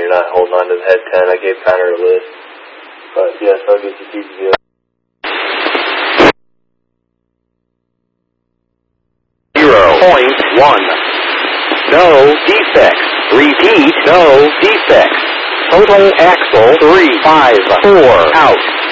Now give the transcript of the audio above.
you're not holding on to the head 10. I gave Connor a list. But yes, I'll get you TGV. 0.1. No defects. Repeat, no defects. Total axle 354 out.